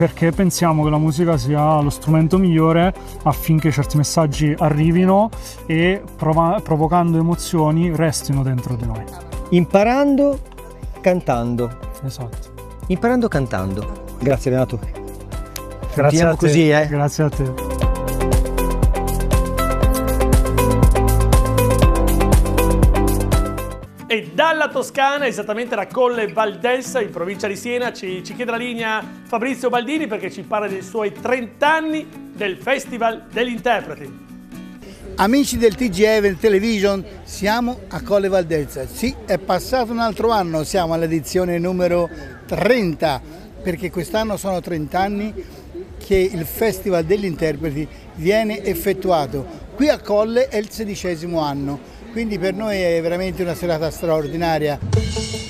perché pensiamo che la musica sia lo strumento migliore affinché certi messaggi arrivino e provocando emozioni restino dentro di noi. Imparando, cantando. Esatto. Imparando, cantando. Grazie Renato. Grazie a te. Così, Grazie a te. E dalla Toscana, esattamente da Colle Valdelsa, in provincia di Siena, ci chiede la linea Fabrizio Baldini perché ci parla dei suoi 30 anni del Festival degli Interpreti. Amici del TG Event Television, siamo a Colle Valdelsa. Sì, è passato un altro anno, siamo all'edizione numero 30, perché quest'anno sono 30 anni che il Festival degli Interpreti viene effettuato. Qui a Colle è il 16° anno. Quindi per noi è veramente una serata straordinaria.